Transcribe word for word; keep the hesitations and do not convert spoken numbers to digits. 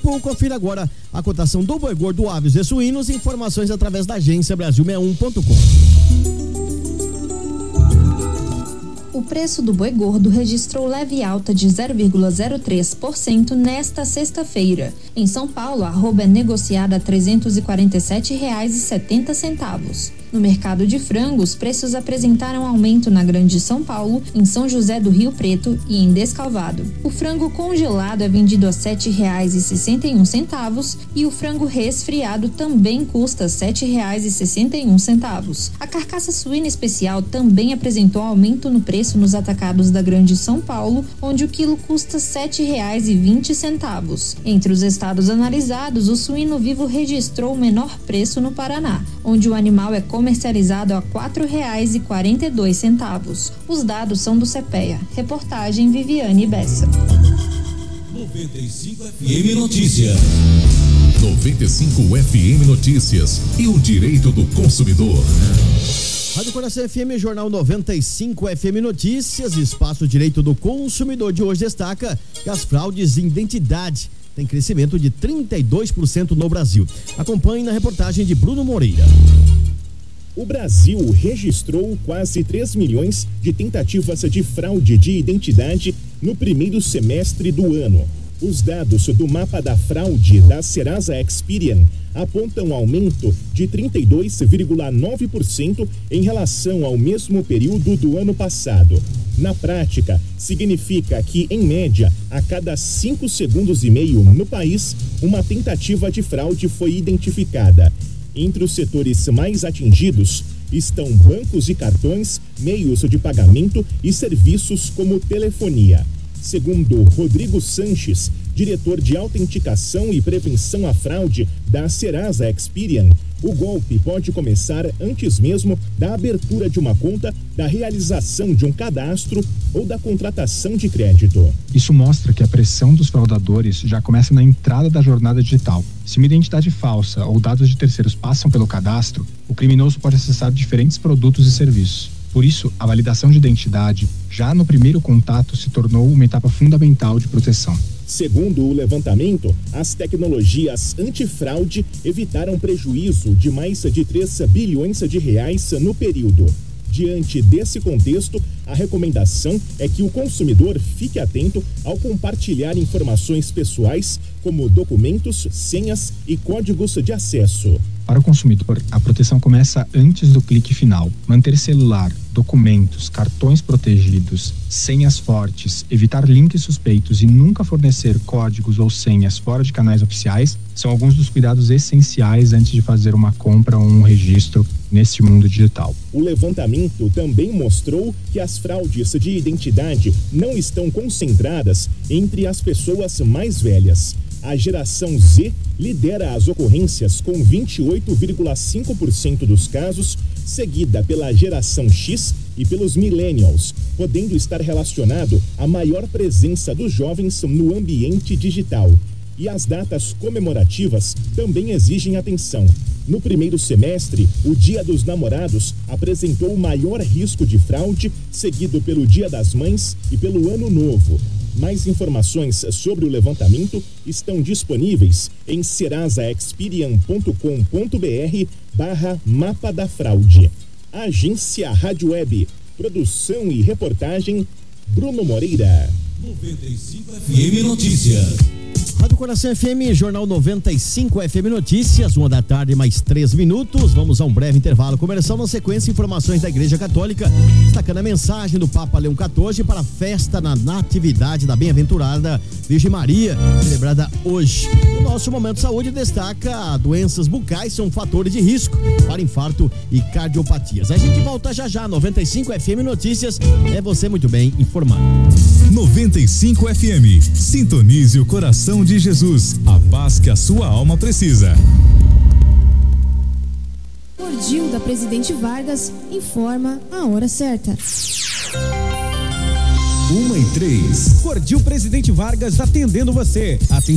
Sul. Confira agora a cotação do boi gordo, aves e suínos. Informações através da agência Brasil sessenta e um ponto com. O preço do boi gordo registrou leve alta de zero vírgula zero três por cento nesta sexta-feira. Em São Paulo, a arroba é negociada a trezentos e quarenta e sete reais e setenta centavos. No mercado de frango, os preços apresentaram aumento na Grande São Paulo, em São José do Rio Preto e em Descalvado. O frango congelado é vendido a sete reais e sessenta e um centavos e o frango resfriado também custa sete reais e sessenta e um centavos. A carcaça suína especial também apresentou aumento no preço nos atacados da Grande São Paulo, onde o quilo custa sete reais e vinte centavos. Entre os estados analisados, o suíno vivo registrou o menor preço no Paraná, onde o animal é comercializado a quatro reais e quarenta e dois centavos. Os dados são do CEPEA. Reportagem Viviane Bessa. noventa e cinco F M Notícias. noventa e cinco F M Notícias e o direito do consumidor. Rádio Coração F M, Jornal noventa e cinco F M Notícias, Espaço Direito do Consumidor de hoje destaca que as fraudes de identidade têm crescimento de trinta e dois por cento no Brasil. Acompanhe na reportagem de Bruno Moreira. O Brasil registrou quase três milhões de tentativas de fraude de identidade no primeiro semestre do ano. Os dados do mapa da fraude da Serasa Experian apontam aumento de trinta e dois vírgula nove por cento em relação ao mesmo período do ano passado. Na prática, significa que, em média, a cada cinco segundos e meio no país, uma tentativa de fraude foi identificada. Entre os setores mais atingidos estão bancos e cartões, meios de pagamento e serviços como telefonia. Segundo Rodrigo Sanches, diretor de autenticação e prevenção à fraude da Serasa Experian, o golpe pode começar antes mesmo da abertura de uma conta, da realização de um cadastro ou da contratação de crédito. Isso mostra que a pressão dos fraudadores já começa na entrada da jornada digital. Se uma identidade falsa ou dados de terceiros passam pelo cadastro, o criminoso pode acessar diferentes produtos e serviços. Por isso, a validação de identidade, já no primeiro contato, se tornou uma etapa fundamental de proteção. Segundo o levantamento, as tecnologias antifraude evitaram prejuízo de mais de três bilhões de reais no período. Diante desse contexto, a recomendação é que o consumidor fique atento ao compartilhar informações pessoais, como documentos, senhas e códigos de acesso. Para o consumidor, a proteção começa antes do clique final. Manter celular, documentos, cartões protegidos, senhas fortes, evitar links suspeitos e nunca fornecer códigos ou senhas fora de canais oficiais são alguns dos cuidados essenciais antes de fazer uma compra ou um registro neste mundo digital. O levantamento também mostrou que as fraudes de identidade não estão concentradas entre as pessoas mais velhas. A geração Z lidera as ocorrências com vinte e oito vírgula cinco por cento dos casos, seguida pela geração X e pelos millennials, podendo estar relacionado à maior presença dos jovens no ambiente digital. E as datas comemorativas também exigem atenção. No primeiro semestre, o Dia dos Namorados apresentou o maior risco de fraude, seguido pelo Dia das Mães e pelo Ano Novo. Mais informações sobre o levantamento estão disponíveis em serasaexperian.com.br barra mapa da fraude. Agência Rádio Web. Produção e reportagem Bruno Moreira. noventa e cinco F M Notícias. Rádio Coração F M, Jornal noventa e cinco F M Notícias, uma da tarde, mais três minutos. Vamos a um breve intervalo comercial. Na sequência, informações da Igreja Católica, destacando a mensagem do Papa Leão quatorze para a festa na Natividade da Bem-aventurada Virgem Maria, celebrada hoje. No nosso Momento Saúde, destaca doenças bucais são fatores de risco para infarto e cardiopatias. A gente volta já já. Noventa e cinco F M Notícias, é você muito bem informado. noventa e cinco F M, sintonize o coração de Jesus, a paz que a sua alma precisa. Cordil da Presidente Vargas informa a hora certa. Uma e três. Cordil Presidente Vargas atendendo você. Atendimento